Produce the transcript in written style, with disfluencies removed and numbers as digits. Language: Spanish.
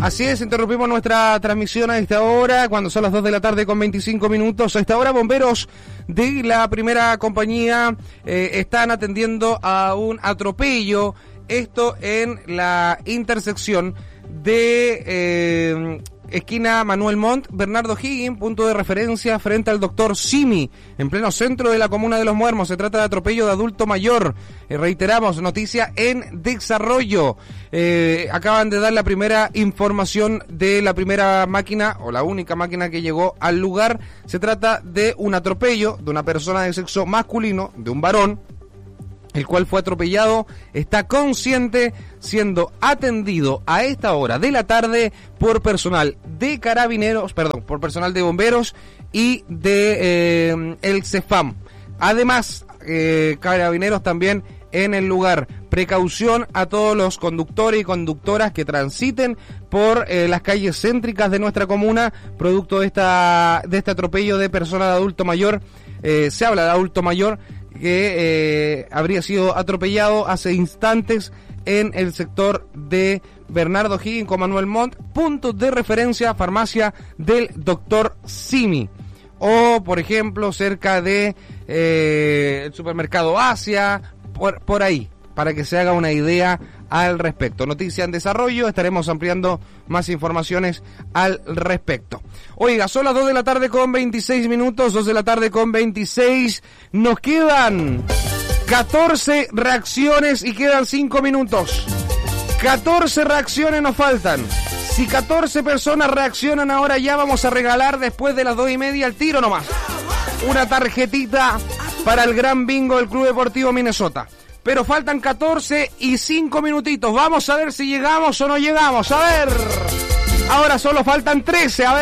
Así es, interrumpimos nuestra transmisión a esta hora, cuando son las 2 de la tarde con 25 minutos. A esta hora, bomberos de la primera compañía están atendiendo a un atropello. Esto en la intersección de esquina Manuel Montt, Bernardo Higgins, punto de referencia frente al doctor Simi, en pleno centro de la comuna de Los Muermos. Se trata de atropello de adulto mayor. Reiteramos, noticia en desarrollo. Acaban de dar la primera información de la primera máquina, o la única máquina que llegó al lugar. Se trata de un atropello de una persona de sexo masculino, de un varón, el cual fue atropellado, está consciente, siendo atendido a esta hora de la tarde por personal de carabineros, por personal de bomberos y de el CEFAM. Además, carabineros también en el lugar. Precaución a todos los conductores y conductoras que transiten por las calles céntricas de nuestra comuna, producto de este atropello de persona de adulto mayor. Se habla de adulto mayor que habría sido atropellado hace instantes en el sector de Bernardo Higgins con Manuel Montt, punto de referencia, farmacia del doctor Simi. O, por ejemplo, cerca de el supermercado Asia, por ahí, para que se haga una idea al respecto. Noticia en desarrollo, estaremos ampliando más informaciones al respecto. Oiga, son las 2 de la tarde con 26 minutos, 2 de la tarde con 26. Nos quedan 14 reacciones y quedan 5 minutos. 14 reacciones nos faltan. Si 14 personas reaccionan ahora, ya vamos a regalar después de las 2:30 al tiro nomás una tarjetita para el gran bingo del Club Deportivo Minnesota. Pero faltan 14 y 5 minutitos. Vamos a ver si llegamos o no llegamos. A ver. Ahora solo faltan 13. A ver.